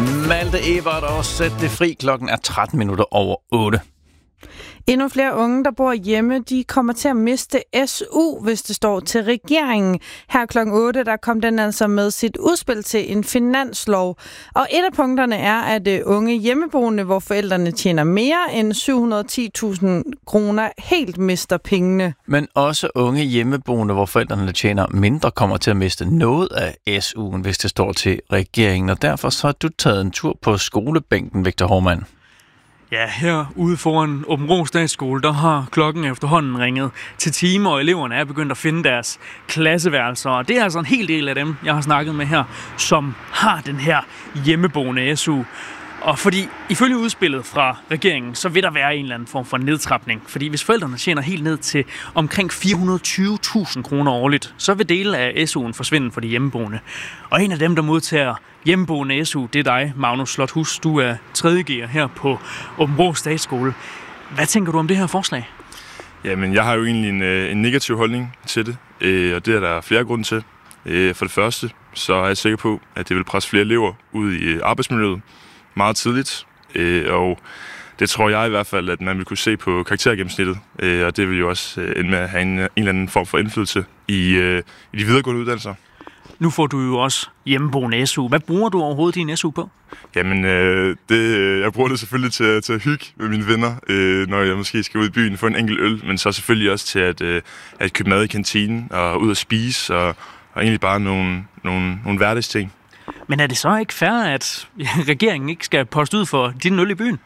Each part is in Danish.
Malte Ebert og Sæt det fri. Klokken er 13 minutter over 8. Endnu flere unge, der bor hjemme, de kommer til at miste SU, hvis det står til regeringen. Her kl. 8, der kom den altså med sit udspil til en finanslov. Og et af punkterne er, at unge hjemmeboende, hvor forældrene tjener mere end 710.000 kroner, helt mister pengene. Men også unge hjemmeboende, hvor forældrene tjener mindre, kommer til at miste noget af SU'en, hvis det står til regeringen. Og derfor så har du taget en tur på skolebænken, Victor Hormann. Ja, herude foran Aabenraa Statsskole, der har klokken efterhånden ringet til timer, og eleverne er begyndt at finde deres klasseværelser. Og det er altså en hel del af dem, jeg har snakket med her, som har den her hjemmeboende SU. Og fordi ifølge udspillet fra regeringen, så vil der være en eller anden form for nedtrapning. Fordi hvis forældrene tjener helt ned til omkring 420.000 kroner årligt, så vil dele af SU'en forsvinde for de hjemmeboende. Og en af dem, der modtager hjemmeboende SU, det er dig, Magnus Slothus. Du er 3.G'er her på Aabenraa Statsskole. Hvad tænker du om det her forslag? Jamen, jeg har jo egentlig en negativ holdning til det, og det er der flere grunde til. For det første, så er jeg sikker på, at det vil presse flere elever ud i arbejdsmiljøet meget tidligt, og det tror jeg i hvert fald, at man vil kunne se på karaktergennemsnittet, og det vil jo også ende med at have en eller anden form for indflydelse i de videregående uddannelser. Nu får du jo også hjemmeboende SU. Hvad bruger du overhovedet din SU på? Jamen, jeg bruger det selvfølgelig til at hygge med mine venner, når jeg måske skal ud i byen få en enkelt øl, men så selvfølgelig også til at købe mad i kantinen og ud at spise, og egentlig bare nogle hverdagsting. Men er det så ikke fair, at regeringen ikke skal poste ud for din øl i byen?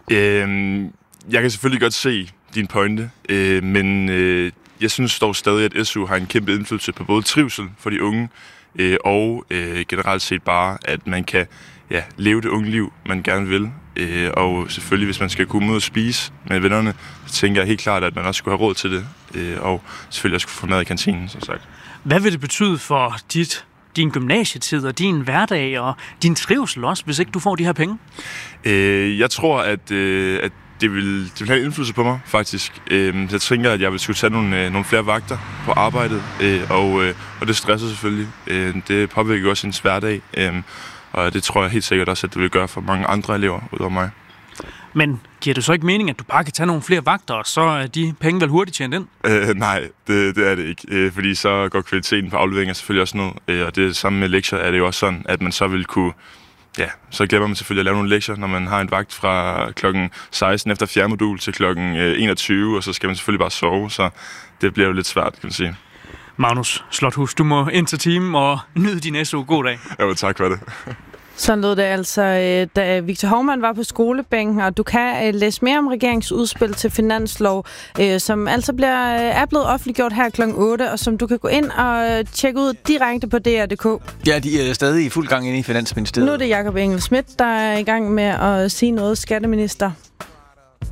Jeg kan selvfølgelig godt se din pointe, men jeg synes dog stadig, at SU har en kæmpe indflydelse på både trivsel for de unge, og generelt set bare, at man kan leve det unge liv, man gerne vil. Og selvfølgelig, hvis man skal komme ud og spise med vennerne, så tænker jeg helt klart, at man også skulle have råd til det, og selvfølgelig også kunne få mad i kantinen, som sagt. Hvad vil det betyde for din gymnasietid og din hverdag og din trivsel også, hvis ikke du får de her penge? Jeg tror, at det vil have en indflydelse på mig, faktisk. Jeg tænker, at jeg vil skulle tage nogle flere vagter på arbejdet, og det stresser selvfølgelig. Det påvirker også ens hverdag, og det tror jeg helt sikkert også, at det vil gøre for mange andre elever udover mig. Men giver det så ikke mening, at du bare kan tage nogle flere vagter, og så er de penge vel hurtigt tjent ind? Nej, det er det ikke, fordi så går kvaliteten på afleveringer selvfølgelig også ned, og det samme med lektier er det jo også sådan, at man så vil kunne, så glemmer man selvfølgelig at lave nogle lektier, når man har en vagt fra klokken 16 efter fjerde modul til klokken 21, og så skal man selvfølgelig bare sove, så det bliver jo lidt svært, kan man sige. Magnus Slothus, du må ind til timen og nyde din SU. God dag. Ja, tak for det. Sådan lød det altså, da Victor Hormann var på skolebænken, og du kan læse mere om regeringsudspil til finanslov, som altså er blevet offentliggjort her kl. 8, og som du kan gå ind og tjekke ud direkte på DR.dk. Ja, de er stadig i fuld gang inde i Finansministeriet. Nu er det Jakob Engel Schmidt, der er i gang med at sige noget, skatteminister.